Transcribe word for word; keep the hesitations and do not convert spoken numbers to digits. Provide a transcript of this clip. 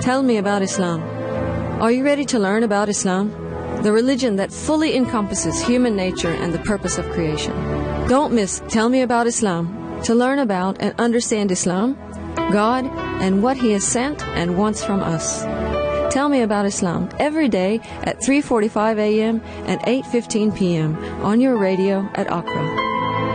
Tell me about Islam. Are you ready to learn about Islam? The religion that fully encompasses human nature and the purpose of creation. Don't miss Tell Me About Islam to learn about and understand Islam, God, and what He has sent and wants from us. Tell Me About Islam every day at three forty-five a.m. and eight fifteen p.m. on your radio at Accra.